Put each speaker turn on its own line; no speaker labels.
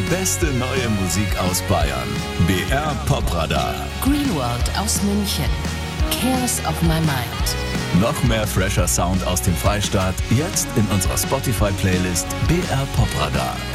beste neue Musik aus Bayern. BR Popradio.
Greenworld aus München. Cares of My Mind.
Noch mehr fresher Sound aus dem Freistaat, jetzt in unserer Spotify-Playlist BR Popradio.